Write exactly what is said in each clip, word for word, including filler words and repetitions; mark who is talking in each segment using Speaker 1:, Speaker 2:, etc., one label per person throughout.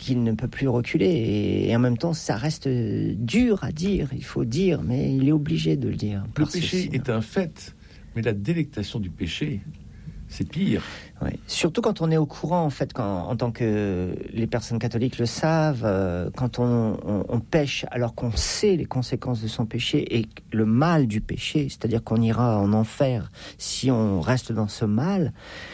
Speaker 1: qu'il ne peut plus reculer. Et, et en même temps, ça reste dur à dire. Il faut dire, mais il est obligé de le dire.
Speaker 2: Le péché est un fait, mais la délectation du péché, c'est pire.
Speaker 1: Oui. Surtout quand on est au courant, en fait, quand, en tant que les personnes catholiques le savent, euh, quand on, on, on pêche alors qu'on sait les conséquences de son péché et le mal du péché, c'est-à-dire qu'on ira en enfer si on reste dans ce mal,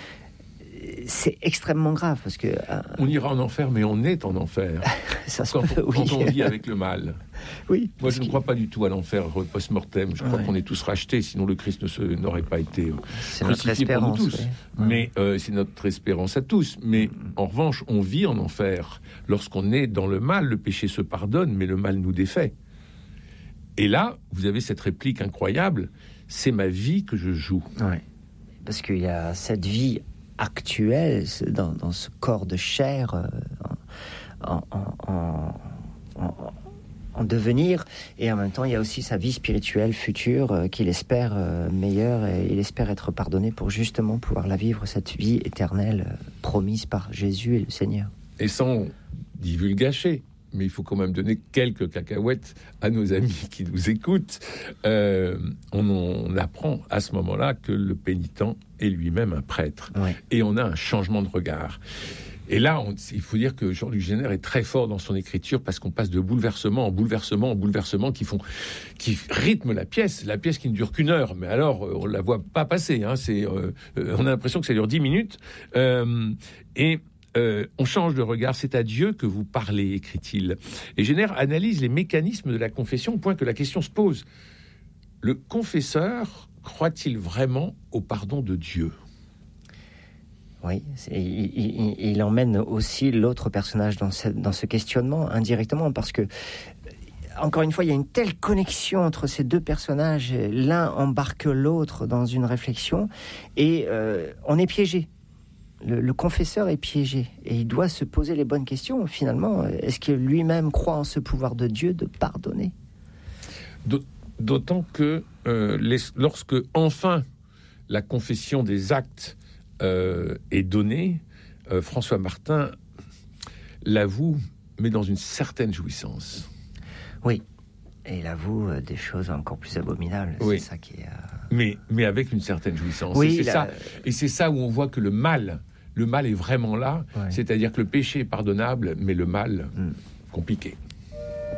Speaker 1: c'est extrêmement grave parce que euh,
Speaker 2: on ira en enfer, mais on est en enfer.
Speaker 1: Ça se
Speaker 2: quand,
Speaker 1: peut,
Speaker 2: on,
Speaker 1: oui.
Speaker 2: quand on vit avec le mal.
Speaker 1: Oui.
Speaker 2: Moi, je ne crois pas du tout à l'enfer post-mortem. Je crois
Speaker 1: ouais.
Speaker 2: qu'on est tous rachetés, sinon le Christ ne se, n'aurait pas été
Speaker 1: c'est
Speaker 2: crucifié pour nous tous.
Speaker 1: Ouais.
Speaker 2: Mais euh, c'est notre espérance à tous. Mais mm. en revanche, on vit en enfer. Lorsqu'on est dans le mal, le péché se pardonne, mais le mal nous défait. Et là, vous avez cette réplique incroyable, c'est ma vie que je joue.
Speaker 1: Ouais. Parce qu'il y a cette vie actuelle, dans, dans ce corps de chair, euh, en, en, en, en, en devenir, et en même temps, il y a aussi sa vie spirituelle future euh, qu'il espère euh, meilleure, et il espère être pardonné pour justement pouvoir la vivre, cette vie éternelle euh, promise par Jésus et le Seigneur.
Speaker 2: Et sans divulgacher, mais il faut quand même donner quelques cacahuètes à nos amis qui nous écoutent. Euh, on, on apprend à ce moment-là que le pénitent est lui-même un prêtre.
Speaker 1: Ouais.
Speaker 2: Et on a un changement de regard. Et là, on, il faut dire que Jean-Luc Génère est très fort dans son écriture parce qu'on passe de bouleversement en bouleversement en bouleversement qui font, qui rythment la pièce. La pièce qui ne dure qu'une heure, mais alors on la voit pas passer. Hein, c'est, euh, on a l'impression que ça dure dix minutes. Euh, et Euh, on change de regard, c'est à Dieu que vous parlez, écrit-il. Et Génère analyse les mécanismes de la confession au point que la question se pose. Le confesseur croit-il vraiment au pardon de Dieu ?
Speaker 1: Oui, c'est, il, il, il emmène aussi l'autre personnage dans ce, dans ce questionnement, indirectement, parce que, encore une fois, il y a une telle connexion entre ces deux personnages. L'un embarque l'autre dans une réflexion, et euh, on est piégé. Le, le confesseur est piégé et il doit se poser les bonnes questions. Finalement, est-ce que lui-même croit en ce pouvoir de Dieu de pardonner ?
Speaker 2: D'autant que euh, les, lorsque enfin la confession des actes euh, est donnée, euh, François Martin l'avoue, mais dans une certaine jouissance.
Speaker 1: Oui, et il avoue euh, des choses encore plus abominables.
Speaker 2: Oui.
Speaker 1: C'est ça qui est. Euh...
Speaker 2: Mais mais avec une certaine jouissance.
Speaker 1: Oui,
Speaker 2: et c'est
Speaker 1: la...
Speaker 2: ça. Et c'est ça où on voit que le mal. Le mal est vraiment là,
Speaker 1: ouais.
Speaker 2: C'est-à-dire que le péché est pardonnable, mais le mal, mmh. compliqué.